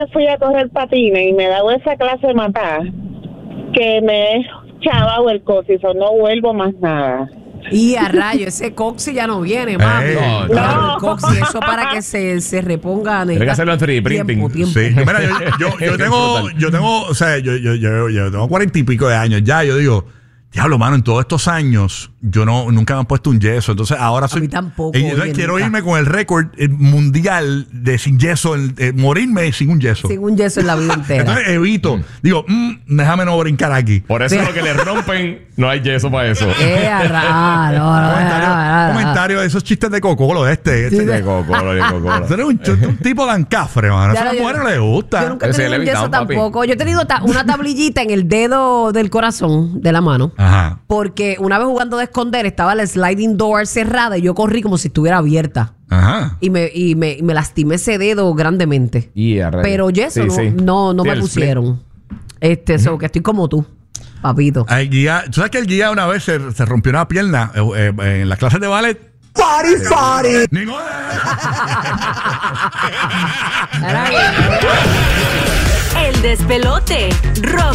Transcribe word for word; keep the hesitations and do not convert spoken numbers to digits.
fui a correr patines y me he dado esa clase de matar que me he chavado el cocizo, no vuelvo más nada. Y a rayo, ese coxi ya no viene, mami. Ey. No, No. el coxi, eso para que se, se reponga. Tiene que hacerlo en tres D tiempo, printing. tiempo. Sí, mira, yo, yo, yo tengo, yo tengo, o sea, yo, yo, yo, yo tengo cuarenta y pico de años ya. Yo digo, diablo, mano, en todos estos años yo no nunca me han puesto un yeso. Entonces ahora soy. A mí tampoco. Eh, entonces oye, quiero nunca. irme con el récord eh, mundial de sin yeso, el, eh, morirme sin un yeso. Sin un yeso en la vida entera. Entonces evito, digo, mm, déjame no brincar aquí. Por eso lo que le rompen, no hay yeso para eso. Eh, a ra- ah, no, no, comentario, no, no, no. comentario de esos chistes de Cocolo, este. este De cocolo, de cocolo. Tú eres un, ch- un tipo de ancafre, mano. Ya A no, esa yo- mujer le gusta. Yo nunca he Ese tenido un levitado, yeso papi. tampoco. Yo he tenido ta- una tablillita en el dedo del corazón de la mano. Ajá. Porque una vez jugando de esconder estaba la sliding door cerrada y yo corrí como si estuviera abierta. Ajá. Y me, y me, y me lastimé ese dedo grandemente. Y a rayos. Pero yeso Sí, no, sí. no, no Sí, me el pusieron. Este, so, que estoy como tú, papito. El guía, ¿tú sabes que el guía una vez se, se rompió una pierna eh, eh, en las clases de ballet? ¡Party, party! Ninguna. Era bien. El despelote. Rock